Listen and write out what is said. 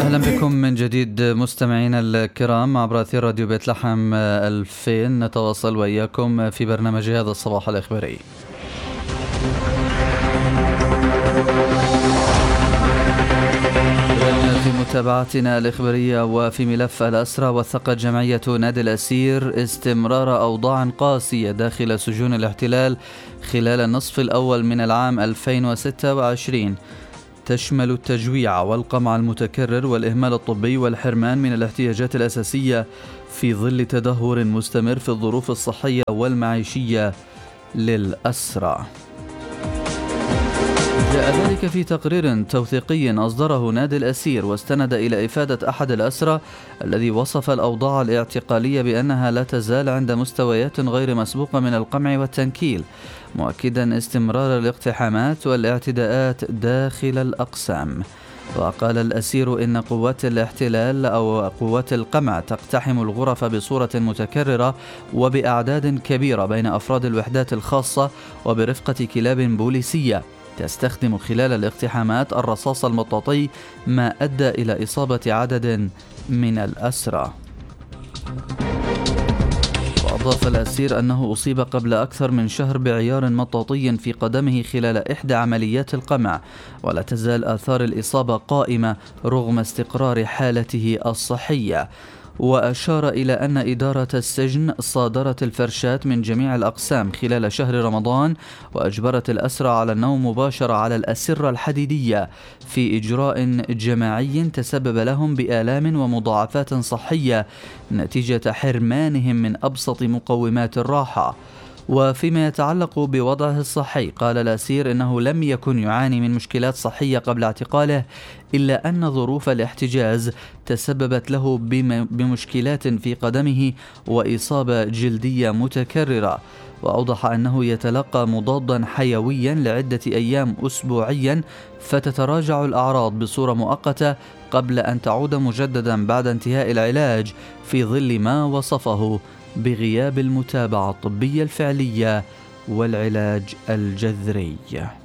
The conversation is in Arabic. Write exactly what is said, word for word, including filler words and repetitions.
أهلا بكم من جديد مستمعينا الكرام عبر أثير راديو بيت لحم ألفين. نتواصل وإياكم في برنامج هذا الصباح الإخباري. في متابعتنا الإخبارية وفي ملف الأسرى، وثقت جمعية نادي الأسير استمرار أوضاع قاسية داخل سجون الاحتلال خلال النصف الأول من العام ألفين وستة وعشرين، تشمل التجويع والقمع المتكرر والإهمال الطبي والحرمان من الاحتياجات الأساسية في ظل تدهور مستمر في الظروف الصحية والمعيشية للأسرى. جاء ذلك في تقرير توثيقي أصدره نادي الأسير، واستند إلى إفادة أحد الأسرى الذي وصف الأوضاع الاعتقالية بأنها لا تزال عند مستويات غير مسبوقة من القمع والتنكيل، مؤكدا استمرار الاقتحامات والاعتداءات داخل الأقسام. وقال الأسير إن قوات الاحتلال أو قوات القمع تقتحم الغرف بصورة متكررة وبأعداد كبيرة بين أفراد الوحدات الخاصة وبرفقة كلاب بوليسية تستخدم خلال الاقتحامات الرصاص المطاطي، ما أدى إلى إصابة عدد من الأسرى. وأضاف الأسير أنه أصيب قبل أكثر من شهر بعيار مطاطي في قدمه خلال إحدى عمليات القمع، ولا تزال آثار الإصابة قائمة رغم استقرار حالته الصحية. وأشار إلى أن إدارة السجن صادرت الفرشات من جميع الأقسام خلال شهر رمضان، وأجبرت الأسرى على النوم مباشرة على الأسرة الحديدية في إجراء جماعي تسبب لهم بآلام ومضاعفات صحية نتيجة حرمانهم من أبسط مقومات الراحة. وفيما يتعلق بوضعه الصحي، قال الأسير إنه لم يكن يعاني من مشكلات صحية قبل اعتقاله، إلا أن ظروف الاحتجاز تسببت له بمشكلات في قدمه وإصابة جلدية متكررة. وأوضح أنه يتلقى مضادا حيويا لعدة أيام أسبوعيا، فتتراجع الأعراض بصورة مؤقتة قبل أن تعود مجددا بعد انتهاء العلاج، في ظل ما وصفه بغياب المتابعة الطبية الفعلية والعلاج الجذري.